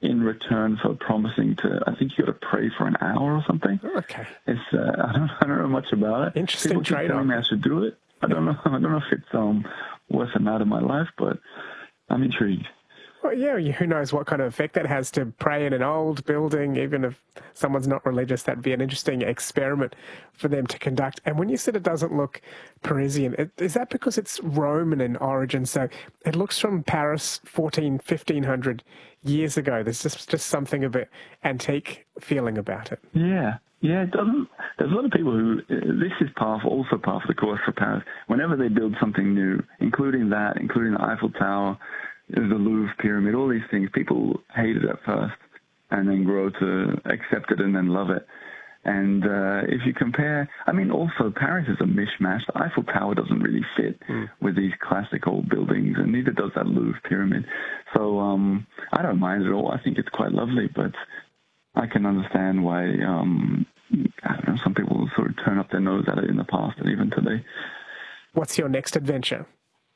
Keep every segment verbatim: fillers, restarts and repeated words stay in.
in return for promising to, I think you got to pray for an hour or something. Okay. It's uh, I don't I don't know much about it. Interesting People keep trade-off. telling me I should do it. I don't know. I don't know if it's um worth a night of my life, but I'm intrigued. Well, yeah, who knows what kind of effect that has to pray in an old building, even if someone's not religious. That'd be an interesting experiment for them to conduct. And when you said it doesn't look Parisian, is that because it's Roman in origin? So it looks from Paris fourteen, fifteen hundred years ago. There's just, just something a bit antique feeling about it. Yeah. Yeah, it doesn't. There's a lot of people who, this is par for, also par for the course for Paris. Whenever they build something new, including that, including the Eiffel Tower, the Louvre Pyramid, all these things, people hate it at first and then grow to accept it and then love it. And uh, if you compare, I mean, also Paris is a mishmash. The Eiffel Tower doesn't really fit mm. with these classic old buildings, and neither does that Louvre Pyramid. So um, I don't mind it at all. I think it's quite lovely, but I can understand why, um, I don't know, some people sort of turn up their nose at it in the past and even today. What's your next adventure?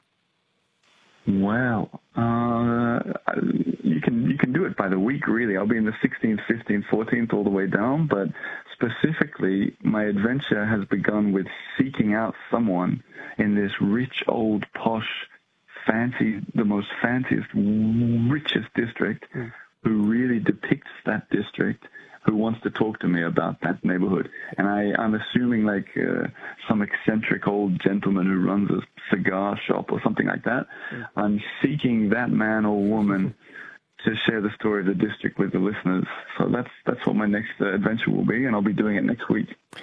Well, uh, you can you can do it by the week, really. I'll be in the sixteenth, fifteenth, fourteenth, all the way down. But specifically, my adventure has begun with seeking out someone in this rich, old, posh, fancy, the most fanciest, richest district, mm. who really depicts that district, who wants to talk to me about that neighborhood. And I, I'm assuming like uh, some eccentric old gentleman who runs a cigar shop or something like that. Yeah. I'm seeking that man or woman to share the story of the district with the listeners. So that's that's what my next uh, adventure will be, and I'll be doing it next week.